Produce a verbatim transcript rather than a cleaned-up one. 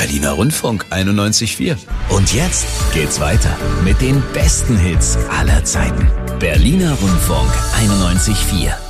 Berliner Rundfunk einundneunzig Komma vier. Und jetzt geht's weiter mit den besten Hits aller Zeiten. Berliner Rundfunk einundneunzig Komma vier.